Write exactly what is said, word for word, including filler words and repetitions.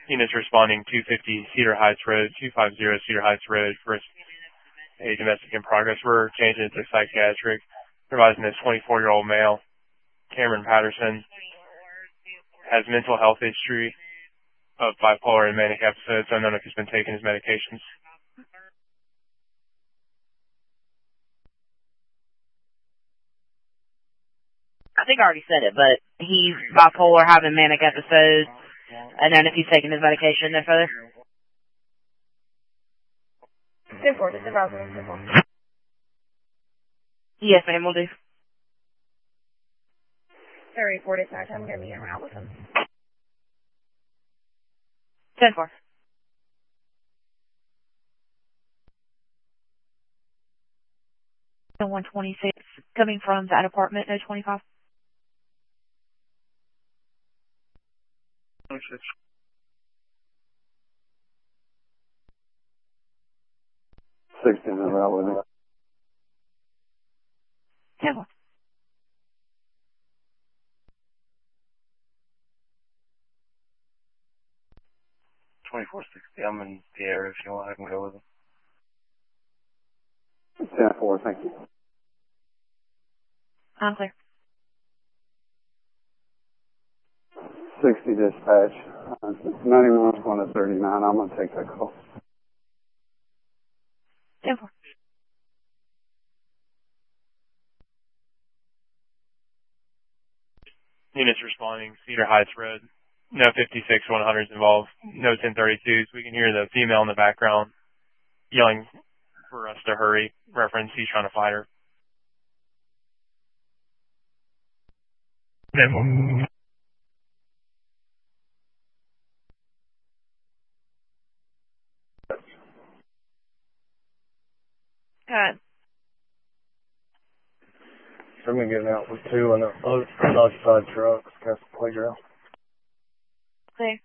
Units responding two fifty Cedar Heights Road, two fifty Cedar Heights Road for a domestic in progress. We're changing it to psychiatric, providing this twenty-four-year-old male, Cameron Patterson, has mental health history of bipolar and manic episodes, unknown if he's been taking his medications. I think I already said it, but he's bipolar, having manic episodes, and then if he's taking his medication, no further. ten four, just about ten four. Yes, ma'am, we'll do. Sorry, four dispatch, I'm going to be around with him. ten four. one twenty-six, coming from that apartment, no twenty-five. Sixteen is out with it. ten four. twenty-four sixty, I'm in the area if you want, I can go with him. ten four, thank you. I'm clear. sixty dispatch. Uh, ninety-one's going to thirty-nine. I'm going to take that call. ten four. Units responding, Cedar Heights Road. No fifty-six one hundreds involved. No ten thirty-twos. We can hear the female in the background yelling for us to hurry. Reference, he's trying to fight her. Good. So I'm going to get out with two in an occupied truck. Got some playground. Clear.